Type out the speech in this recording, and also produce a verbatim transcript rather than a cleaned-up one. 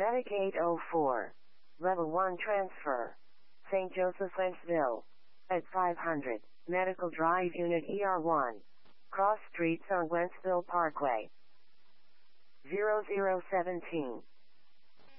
Medic eight oh four. Level one transfer. Saint Joseph Wentzville. At five hundred, Medical Drive Unit E R one. Cross streets on Wentzville Parkway. zero zero one seven.